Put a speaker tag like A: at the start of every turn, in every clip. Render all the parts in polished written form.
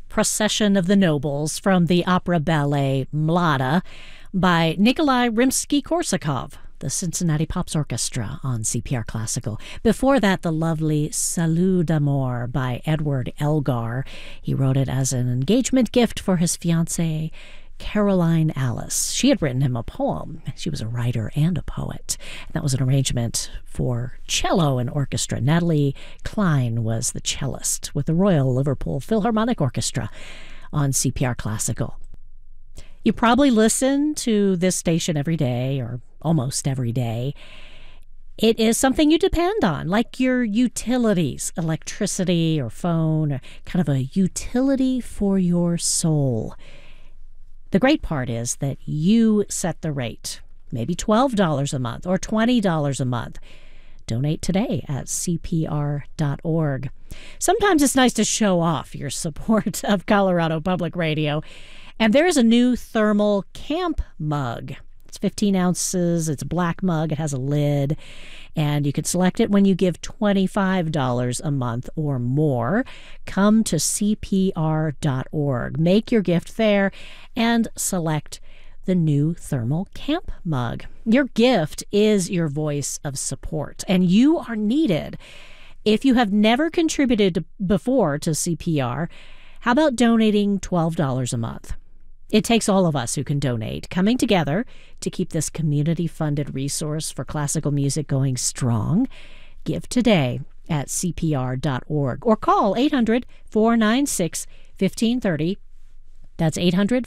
A: Procession of the Nobles from the opera ballet Mlada by Nikolai Rimsky-Korsakov, the Cincinnati Pops Orchestra on CPR Classical. Before that, the lovely Salut d'amour by Edward Elgar. He wrote it as an engagement gift for his fiancée, Caroline Alice. She had written him a poem. She was a writer and a poet. And that was an arrangement for cello and orchestra. Natalie Klein was the cellist with the Royal Liverpool Philharmonic Orchestra on CPR Classical. You probably listen to this station every day, or almost every day. It is something you depend on, like your utilities, electricity or phone, or kind of a utility for your soul. The great part is that you set the rate, maybe $12 a month or $20 a month. Donate today at CPR.org. Sometimes it's nice to show off your support of Colorado Public Radio. And there is a new thermal camp mug. It's 15 ounces. It's a black mug. It has a lid. And you can select it when you give $25 a month or more. Come to CPR.org. Make your gift there and select the new thermal camp mug. Your gift is your voice of support, and you are needed. If you have never contributed before to CPR, how about donating $12 a month? It takes all of us who can donate coming together to keep this community-funded resource for classical music going strong. Give today at CPR.org or call 800-496-1530. That's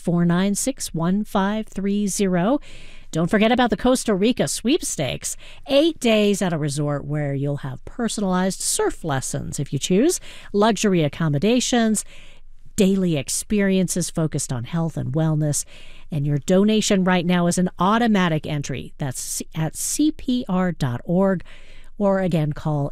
A: 800-496-1530. Don't forget about the Costa Rica sweepstakes. 8 days at a resort where you'll have personalized surf lessons if you choose, luxury accommodations, daily experiences focused on health and wellness, and your donation right now is an automatic entry. That's at CPR.org, or again, call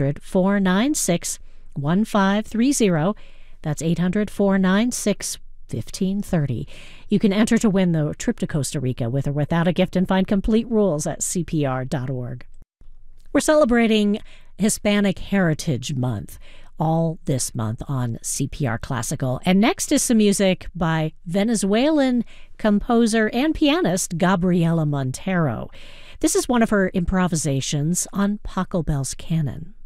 A: 800-496-1530. That's 800-496-1530. You can enter to win the trip to Costa Rica with or without a gift and find complete rules at CPR.org. We're celebrating Hispanic Heritage Month all this month on CPR Classical. And next is some music by Venezuelan composer and pianist Gabriela Montero. This is one of her improvisations on Pachelbel's Canon.